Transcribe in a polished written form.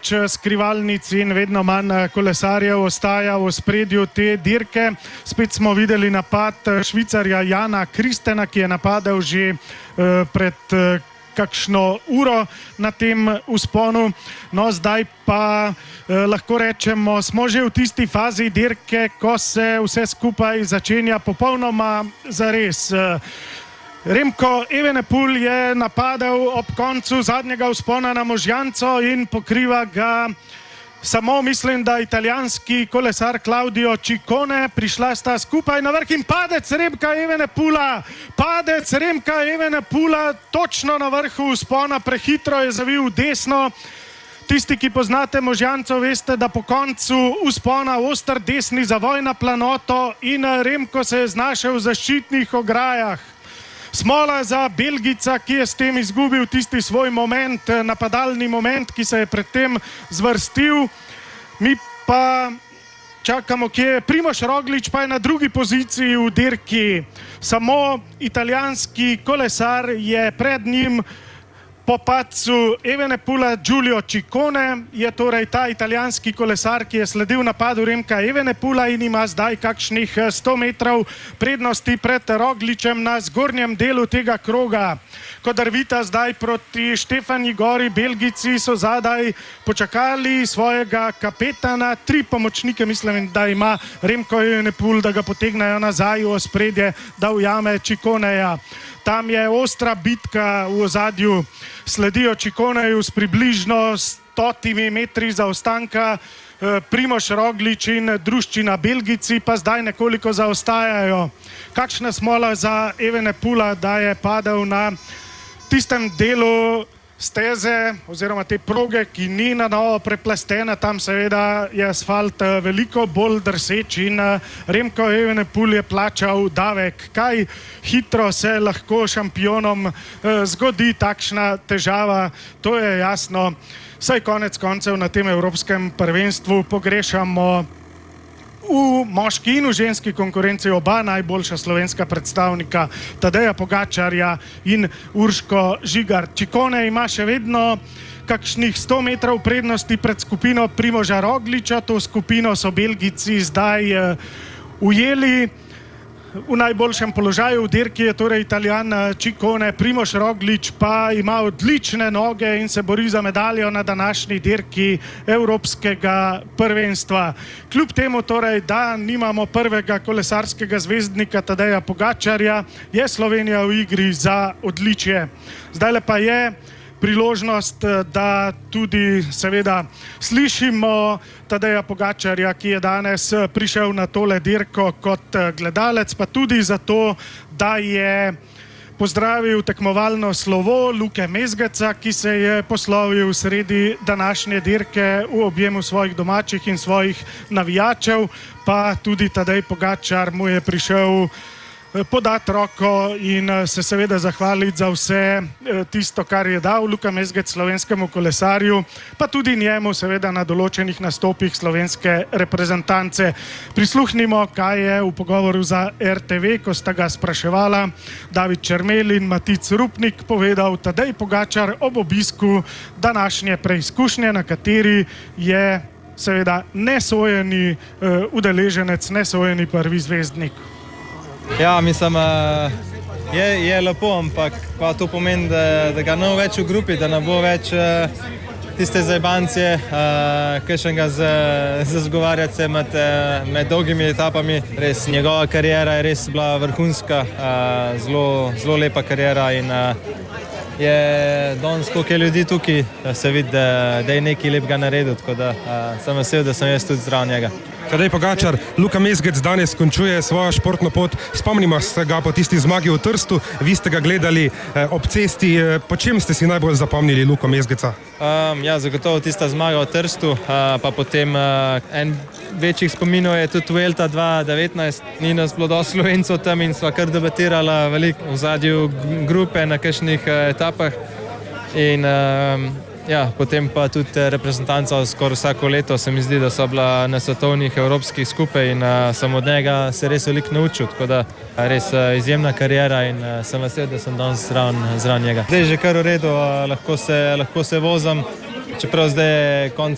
več skrivalnic in vedno manj kolesarjev ostaja v ospredju te dirke. Spet smo videli napad Švicarja Jana Kristena, ki je napadal že pred kakšno uro na tem vzponu. No, zdaj pa lahko rečemo, smo že v tisti fazi dirke, ko se vse skupaj začenja popolnoma zares. Remko Evenepoel je napadal ob koncu zadnjega vzpona na Možjanco in pokriva ga samo, mislim, da italijanski kolesar Claudio Ciccone. Prišla sta skupaj na vrh in padec Remka Evenepoela točno na vrhu vzpona, prehitro je zavil desno. Tisti, ki poznate Možjanco, veste, da po koncu vzpona oster desni zavoj na planoto in Remko se je znašel v zaščitnih ograjah. Smola za Belgijca, ki je s tem izgubil tisti svoj moment, napadalni moment, ki se je predtem zvrstil. Mi pa čakamo, kje je Primož Roglič, pa je na drugi poziciji v dirki. Samo italijanski kolesar je pred njim. Po padcu Evenepoela Giulio Ciccone je torej ta italijanski kolesar, ki je sledil napadu Remka Evenepoela in ima zdaj kakšnih 100 metrov prednosti pred Rogličem na zgornjem delu tega kroga. Ko drvita zdaj proti Štefanji Gori, Belgijci so zadaj počakali svojega kapetana, 3 pomočnike, mislim, da ima Remko Evenepoel, da ga potegnajo nazaj v ospredje, da ujame Cicconeja. Tam je ostra bitka v ozadju, sledijo Cicconeju s približno 100 metri zaostanka, Primož Roglič in druščina Belgijci pa zdaj nekoliko zaostajajo. Kakšna smola za Evenepoela, da je padel na tistem delu steze oziroma te proge, ki ni na novo preplastena. Tam seveda je asfalt veliko bolj drseč in Remko Evenepoel je plačal davek. Kaj hitro se lahko šampionom zgodi takšna težava, to je jasno. Saj konec koncev na tem evropskem prvenstvu pogrešamo v moški in v ženski konkurenci oba najboljša slovenska predstavnika, Tadeja Pogačarja in Urško Žigart. Ciccone ima še vedno kakšnih 100 metrov prednosti pred skupino Primoža Rogliča. To skupino so Belgijci zdaj ujeli. V najboljšem položaju v dirki je torej Italijan Ciccone, Primož Roglič pa ima odlične noge in se bori za medaljo na današnji dirki evropskega prvenstva. Kljub temu torej, da nimamo prvega kolesarskega zvezdnika Tadeja Pogačarja, je Slovenija v igri za odličje. Zdajle pa je priložnost, da tudi seveda slišimo Tadeja Pogačarja, ki je danes prišel na tole dirko kot gledalec, pa tudi zato, da je pozdravil tekmovalno slovo Luke Mezgeca, ki se je poslovil sredi današnje dirke v objemu svojih domačih in svojih navijačev, pa tudi Tadej Pogačar mu je prišel podati roko in se seveda zahvaliti za vse tisto, kar je dal Luka Mezgec slovenskemu kolesarju, pa tudi njemu seveda na določenih nastopih slovenske reprezentance. Prisluhnimo, kaj je v pogovoru za RTV, ko sta ga spraševala David Čermelj in Matic Rupnik, povedal Tadej Pogačar ob obisku današnje preizkušnje, na kateri je seveda nesojeni udeleženec, nesojeni prvi zvezdnik. Ja, mislim, je lepo, ampak pa to pomeni, da ga ne bo več v grupi, da ne bo več tiste zajbancije, kakšnega zazgovarjati se med dolgimi etapami. Res, njegova karijera je res bila vrhunska, zelo lepa karijera in je danes, koliko je ljudi tukaj, se vidi, da je nekaj lepega naredil, tako da sem vesel, da sem jaz tudi zraven njega. Tadej Pogačar, Luka Mezgec danes končuje svojo športno pot. Spomnimo se ga po tisti zmagi v Trstu, vi ste ga gledali ob cesti. Po čem ste si najbolj zapomnili Luko Mezgeca? Ja, zagotovo tista zmaga v Trstu, pa potem en večjih spominov je tudi Vuelta 2019. Ni nas bilo dosti Slovencev tam in sva kar debatirala veliko v zadju grupe na kakšnih etapah. In ja, potem pa tudi reprezentanca skoraj vsako leto se mi zdi, da so bila na svetovnih, evropskih skupaj in sem od njega se res veliko naučil, tako da res izjemna karijera in sem vesel, da sem danes zraven njega. Zdaj je že kar v redu, lahko se vozim, čeprav zdaj je konec